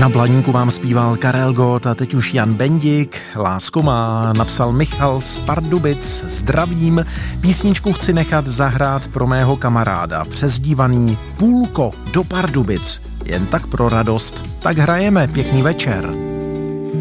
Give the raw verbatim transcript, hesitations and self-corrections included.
Na Blaníku vám zpíval Karel Gott a teď už Jan Bendik. Lásko má, napsal Michal z Pardubic. Zdravím, písničku chci nechat zahrát pro mého kamaráda, přezdívaný Půlko do Pardubic. Jen tak pro radost. Tak hrajeme, pěkný večer.